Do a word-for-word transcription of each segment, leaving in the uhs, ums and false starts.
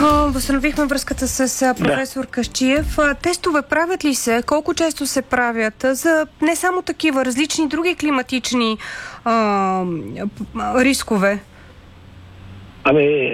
Възстановихме връзката с професор да. Касчиев. Тестове правят ли се? Колко често се правят? За не само такива, различни други климатични а, рискове? Ами...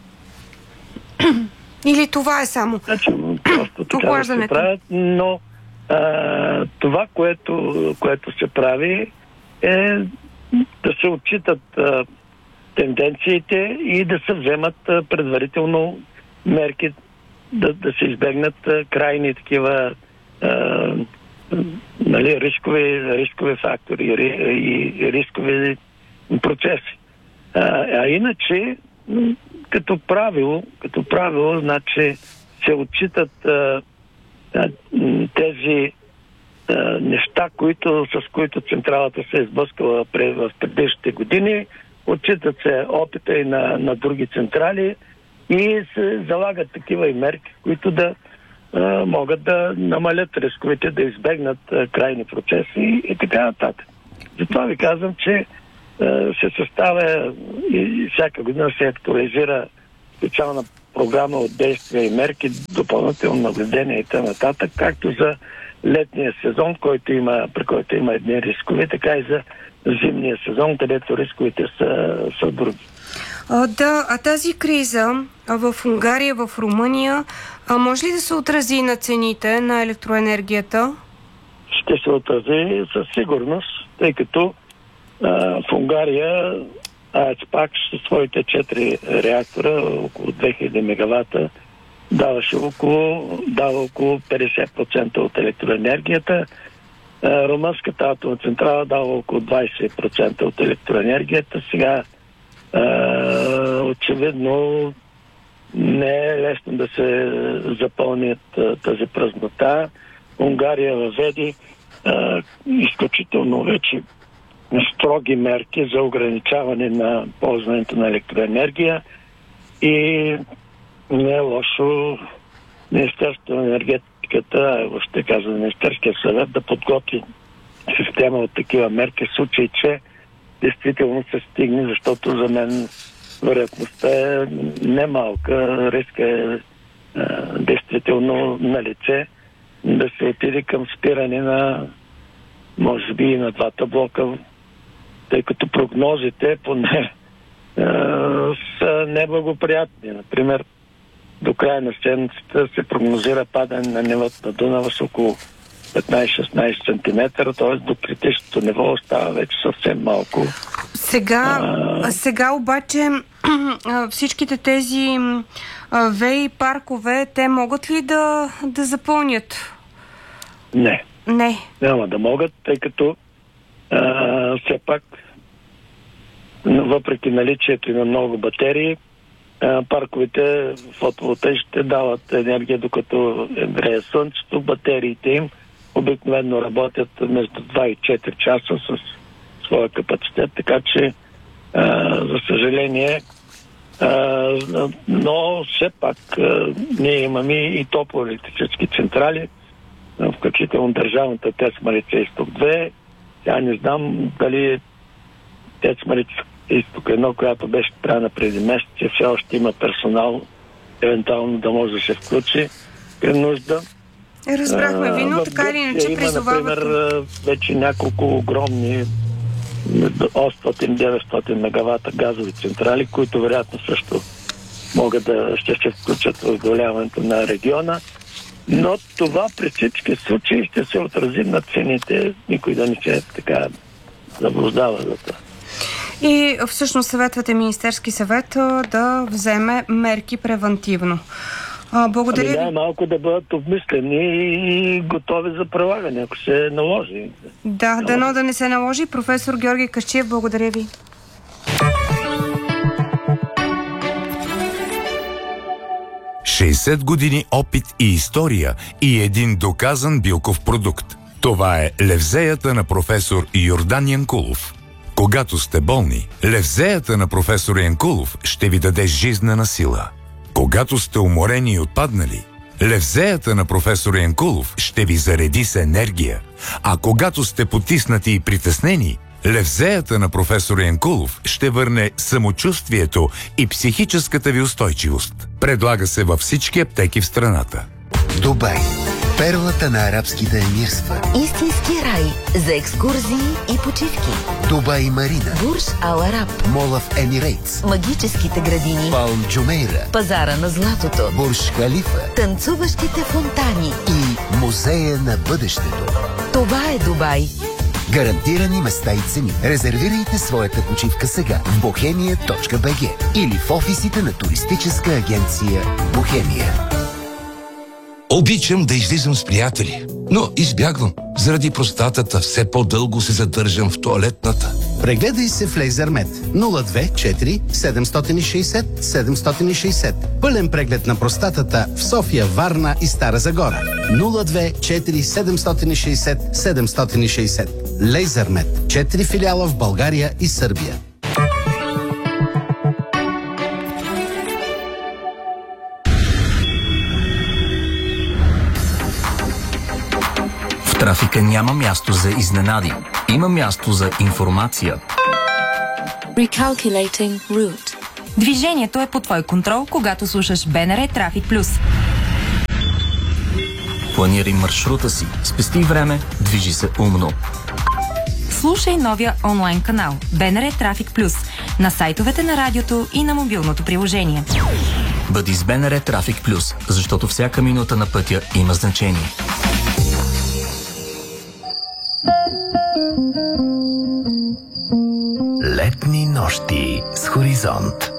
Или това е само? Значи, просто така да се правят, но а, това, което, което се прави е да се отчитат а, тенденциите и да се вземат а, предварително мерки, да, да се избегнат а, крайни такива а, нали, рискови, рискови фактори и, и рискови процеси. А, а иначе, като правило, като правило, значи се отчитат а, а, тези а, неща, които, с които централата се е сблъскала в предишните години, отчитат се опита и на, на други централи и се залагат такива и мерки, които да а, могат да намалят рисковете, да избегнат а, крайни процеси и така нататък. Затова ви казвам, че се съставя и всяка година се актуализира специална програма от действия и мерки, допълнително наблюдение и т.н., както за летния сезон, който има, при който има едни рискове, така и за зимния сезон, където рисковете са, са други. А, да, а тази криза в Унгария, в Румъния, а може ли да се отрази на цените на електроенергията? Ще се отрази със сигурност, тъй като в Унгария АЕЦ ПАК със своите четири реактора, около две хиляди мегавата, даваше около, дава около петдесет процента от електроенергията. Румънската атомна централа дава около двадесет процента от електроенергията. Сега очевидно не е лесно да се запълнят тази празнота. Унгария въведи изключително вече строги мерки за ограничаване на ползването на електроенергия и не е лошо Министерството на енергетиката, въобще казва Министерския съвет, да подготви система от такива мерки в случай, че действително се стигне, защото за мен вероятността е немалка, риска е, е действително на лице да се отиде към спиране на може би и на двата блока, тъй като прогнозите поне е, са неблагоприятни. Например, до края на седмицата се прогнозира падане на нивото на Дунава с около петнадесет-шестнадесет сантиметра, т.е. до критичното ниво остава вече съвсем малко. Сега, а... сега обаче всичките тези ВЕИ паркове, те могат ли да, да запълнят? Не. Не. Няма да могат, тъй като а, все пак въпреки наличието и на много батерии, а, парковите фотоволтаичните дават енергия, докато грее слънцето. Батериите им обикновено работят между два и четири часа с своя капацитет, така че а, за съжаление а, но все пак а, ние имаме и топлоелектрически централи, включително държавната ТЕЦ Марица Изток две. Тя не знам дали ТЕЦ Марица Изток едно, която беше правена преди месеци, все още има персонал, евентуално да може да се включи при нужда. Разбрахме ви, но така или иначе призовавате. Има, например, вече няколко огромни осемстотин до деветстотин мегавата газови централи, които вероятно също могат да ще се включат в задоволяването на региона. Но това при всички случаи ще се отрази на цените. Никой да не се така заблуждава за това. И всъщност съветвате Министерски съвет да вземе мерки превантивно. А, благодаря ви. Ами да, малко да бъдат обмислени и готови за прилагане, ако се наложи. Да, дано да не се наложи. Професор Георги Касчиев, благодаря ви. шейсет години опит и история и един доказан билков продукт. Това е левзеята на професор Йордан Янкулов. Когато сте болни, левзеята на професор Янкулов ще ви даде жизнена сила. Когато сте уморени и отпаднали, левзеята на професор Янкулов ще ви зареди с енергия. А когато сте потиснати и притеснени, Левзеята на професор Янкулов ще върне самочувствието и психическата ви устойчивост. Предлага се във всички аптеки в страната. Дубай. Перлата на арабските емирства. Истински рай за екскурзии и почивки. Дубай Марина. Бурж Ал Араб. Мола в Емирейтс. Магическите градини. Палм Джумейра. Пазара на златото. Бурж Халифа. Танцуващите фонтани. И Музея на бъдещето. Това е Дубай. Гарантирани места и цени. Резервирайте своята почивка сега в бохемия точка би джи или в офисите на туристическа агенция Бохемия. Обичам да излизам с приятели, но избягвам. Заради простатата все по-дълго се задържам в тоалетната. Прегледай се в Лейзермед нула две четири седем шест нула седем шест нула. Пълен преглед на простатата в София, Варна и Стара Загора. нула две четири седем шест нула седем шест нула. Лейзермед. Четири филиала в България и Сърбия. В трафика няма място за изненади. Има място за информация. Recalculating route. Движението е под твой контрол, когато слушаш БНР Трафик Плюс. Планирай маршрута си, спести време, движи се умно. Слушай новия онлайн канал БНР Трафик Плюс на сайтовете на радиото и на мобилното приложение. Бъди с БНР Трафик Плюс, защото всяка минута на пътя има значение. Летни нощи с Хоризонт.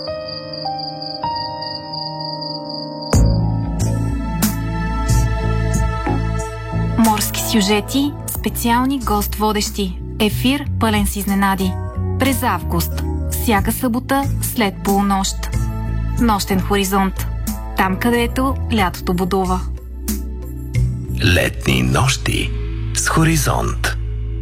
Морски сюжети, специални гост-водещи. Ефир пълен с изненади. През август. Всяка събота след полунощ. Нощен хоризонт. Там, където лятото будува. Летни нощи с Хоризонт.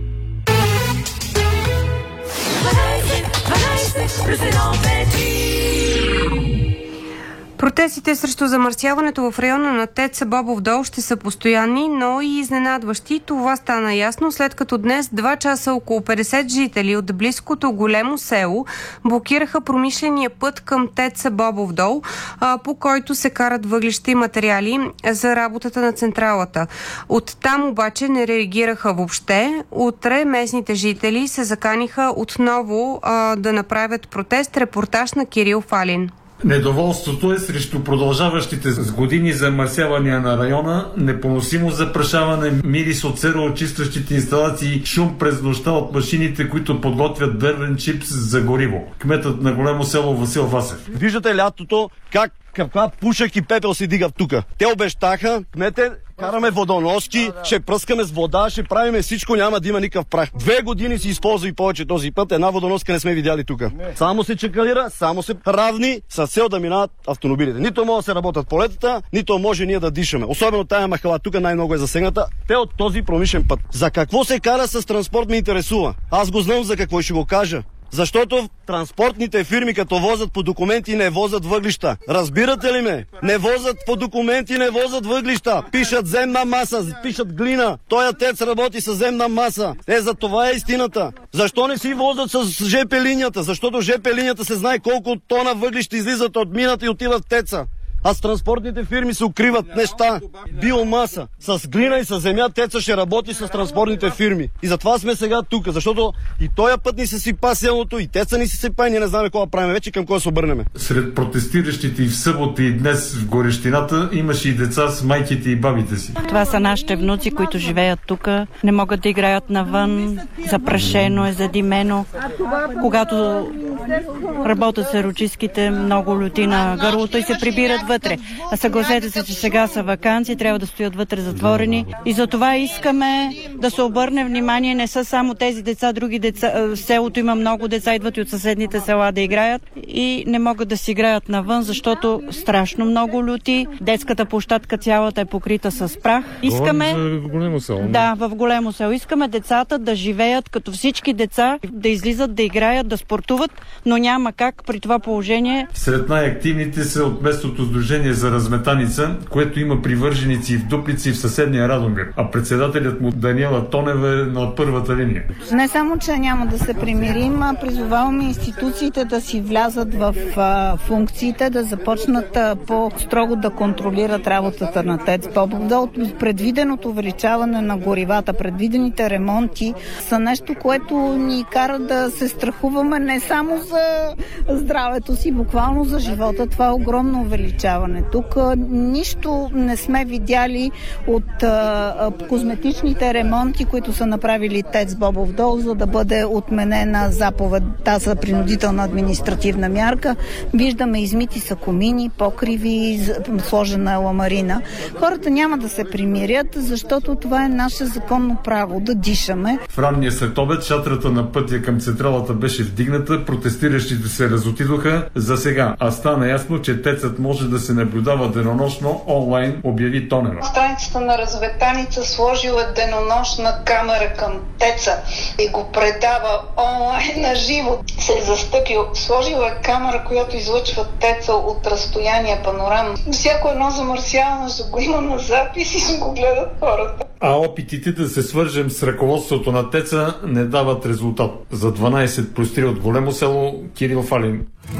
Протестите срещу замърсяването в района на ТЕЦ Бобов дол ще са постоянни, но и изненадващи. Това стана ясно, след като днес два часа около петдесет жители от близкото Големо село блокираха промишления път към ТЕЦ Бобов дол, по който се карат въглища и материали за работата на централата. Оттам обаче не реагираха въобще. Утре местните жители се заканиха отново а, да направят протест. Репортаж на Кирил Фалин. Недоволството е срещу продължаващите с години замърсявания на района, непоносимо запрашаване, мирис от сероочистващите инсталации, шум през нощта от машините, които подготвят дървен чипс за гориво. Кметът на Големо село Васил Васев. Виждате лятото как каква пушек и пепел се дига тука. Те обещаха, кмете, караме водоноски, ще пръскаме с вода, ще правиме всичко, няма да има никакъв прах. Две години си използва и повече този път, една водоноска не сме видяли тука. Само се чекалира, само се равни с цел да минават автомобилите. Нито може да се работят полетата, нито може ние да дишаме. Особено тая махала тука най-много е засегната. Те от този промишлен път. За какво се кара с транспорт ме интересува. Аз го знам за какво и ще го кажа. Защото транспортните фирми, като возят по документи, не возят въглища. Разбирате ли ме? Не возят по документи, не возят въглища. Пишат земна маса, пишат глина. Той ТЕЦ работи с земна маса. Е, за това е истината. Защо не си возят с ЖП линията? Защото ЖП линията се знае колко тона въглища излизат от мината и отиват в ТЕЦа. А с транспортните фирми се укриват неща. Биомаса. С глина и с земя ТЕЦа ще работи с транспортните фирми. И затова сме сега тук, защото и този път ни се сипа селото, и ТЕЦа ни се сипа, и ние не знаем какво да правим вече, към кого се обърнем. Сред протестиращите и в събота и днес в горещината имаше и деца с майките и бабите си. Това са нашите внуци, които живеят тук. Не могат да играят навън. Запрашено е, задимено. Когато работят серочистките, много люти на гърлото и се прибират вътре. А съгласете се, че сега са ваканции, трябва да стоят вътре затворени. И за това искаме да се обърне внимание, не са само тези деца, други деца. В селото има много деца, идват и от съседните села да играят и не могат да си играят навън, защото страшно много люти. Детската площадка цялата е покрита с прах. Искаме... В Големо село. Да, в Големо село. Искаме децата да живеят като всички деца, да излизат, да играят, да спортуват, но няма как при това положение. Сред най-активните са от местното сдружение за разметаница, което има привърженици в Дупница и в съседния Радомир, а председателят му Даниела Тонева е на първата линия. Не само, че няма да се примирим, а призоваваме институциите да си влязат в а, функциите, да започнат а, по-строго да контролират работата на ТЕЦ Бобов дол. Предвиденото увеличаване на горивата, предвидените ремонти са нещо, което ни кара да се страхуваме не само за здравето си, буквално за живота. Това е огромно увеличаване. Тук а, нищо не сме видяли от а, козметичните ремонти, които са направили ТЕЦ Бобов дол, за да бъде отменена заповедта за принудителна административна мярка. Виждаме измити са комини, покриви, сложена е ламарина. Хората няма да се примирят, защото това е наше законно право да дишаме. В ранния следобед шатрата на пътя към централата беше вдигната, протестиращите се разотидоха за сега, а стана ясно, че тецът може да се наблюдава денонощно онлайн, обяви Тонева. Страницата на Разветаница сложила денонощна камера към теца и го предава онлайн на живо. Се е застъпил. Сложила камера, която излъчва теца от разстояние панорама. Всяко едно замърсяване ще го има на запис и ще го гледат хората. А опитите да се свържем с ръководството на теца не дават резултат. За дванайсет плюс три от Големо село, Кирил Фалин.